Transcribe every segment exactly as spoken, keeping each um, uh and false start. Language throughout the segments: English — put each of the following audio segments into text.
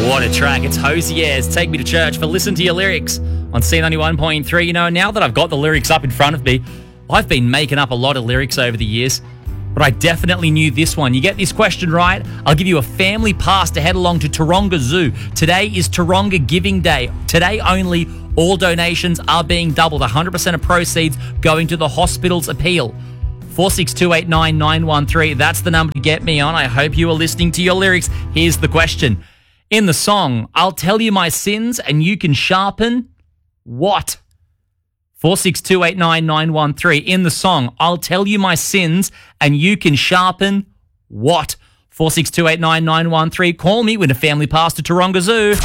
What a track. It's Hosier's Take Me to Church for Listen to Your Lyrics on C ninety-one point three. You know, now that I've got the lyrics up in front of me, I've been making up a lot of lyrics over the years, but I definitely knew this one. You get this question right, I'll give you a family pass to head along to Taronga Zoo. Today is Taronga Giving Day. Today only, all donations are being doubled. one hundred percent of proceeds going to the hospital's appeal. four six two eight nine nine one three. That's the number to get me on. I hope you are listening to your lyrics. Here's the question. In the song, I'll tell you my sins and you can sharpen what? four six two eight nine nine one three. In the song, I'll tell you my sins and you can sharpen what? four six two eight nine nine one three. Call me with a family pass to Taronga Zoo.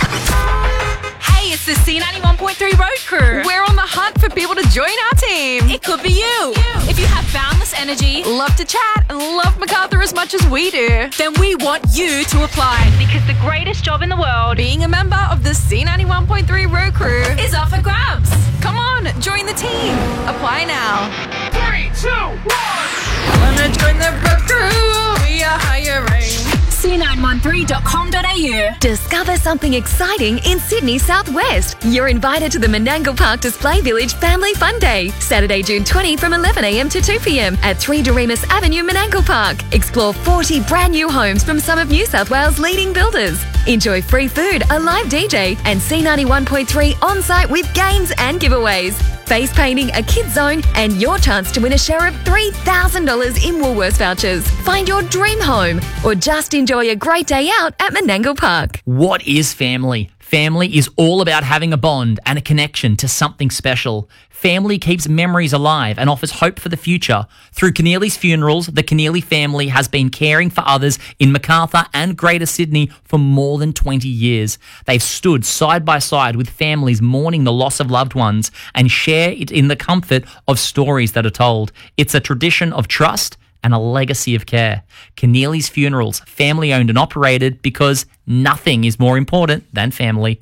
Hey, it's the C ninety-one point three Road Crew. We're on the hunt for people to join our team. It could be you. you. If you have boundless energy, love to chat, and love MacArthur as much as we do, then we want you to apply. Because the greatest job in the world, being a member of the C ninety-one point three Road Crew, is up for grabs. Come on, join the team. Apply now. Three, two, one. Wanna join the Road Crew? We are hiring. C nine one three dot com dot a u. Discover something exciting in Sydney Southwest. You're invited to the Menangle Park Display Village Family Fun Day, Saturday, June twentieth from eleven a m to two p m at three Doremus Avenue, Menangle Park. Explore forty brand new homes from some of New South Wales' leading builders. Enjoy free food, a live D J, and C ninety-one point three on-site with games and giveaways. Face painting, a kids zone, and your chance to win a share of three thousand dollars in Woolworths vouchers. Find your dream home or just enjoy a great day out at Menangle Park. What is family? Family is all about having a bond and a connection to something special. Family keeps memories alive and offers hope for the future. Through Keneally's Funerals, the Keneally family has been caring for others in Macarthur and Greater Sydney for more than twenty years. They've stood side by side with families mourning the loss of loved ones and share it in the comfort of stories that are told. It's a tradition of trust and a legacy of care. Keneally's Funerals, family owned and operated because nothing is more important than family.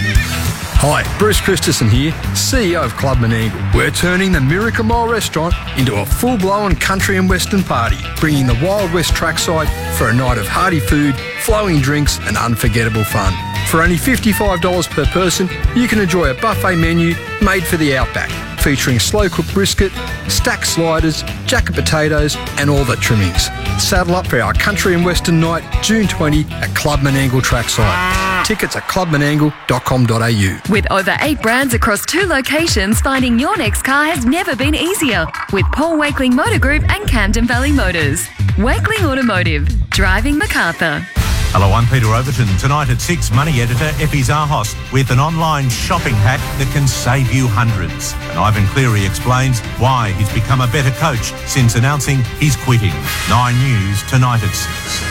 Hi, Bruce Christensen here, C E O of Club Menangle. We're turning the Miracle Mile restaurant into a full-blown country and western party, bringing the Wild West trackside for a night of hearty food, flowing drinks and unforgettable fun. For only fifty-five dollars per person, you can enjoy a buffet menu made for the outback, featuring slow-cooked brisket, stacked sliders, jacket potatoes and all the trimmings. Saddle up for our country and western night, June twentieth at Club Menangle trackside. Tickets at club menangle dot com dot a u. With over eight brands across two locations, finding your next car has never been easier. With Paul Wakeling Motor Group and Camden Valley Motors. Wakeling Automotive, driving MacArthur. Hello, I'm Peter Overton. Tonight at six, money editor Effie Zahos with an online shopping hack that can save you hundreds. And Ivan Cleary explains why he's become a better coach since announcing he's quitting. Nine News tonight at six.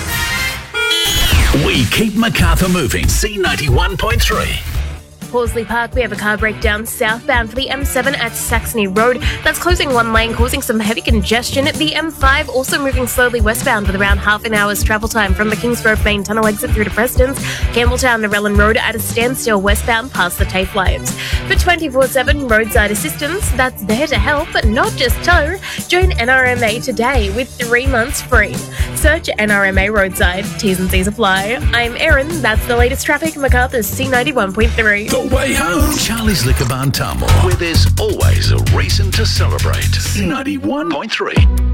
We keep MacArthur moving. C ninety-one point three. Horsley Park, we have a car breakdown southbound for the M seven at Saxony Road. That's closing one lane, causing some heavy congestion. The M five also moving slowly westbound with around half an hour's travel time from the Kingsgrove main tunnel exit through to Preston's. Campbelltown, Narellan Road at a standstill westbound past the TAFE lines. For twenty-four seven roadside assistance, that's there to help, but not just tow. Join N R M A today with three months free. Search N R M A Roadside. T's and C's apply. I'm Erin. That's the latest traffic. MacArthur's C ninety-one point three. The way home. Charlie's Liquor Barn Tamworth, where there's always a reason to celebrate. C ninety-one point three.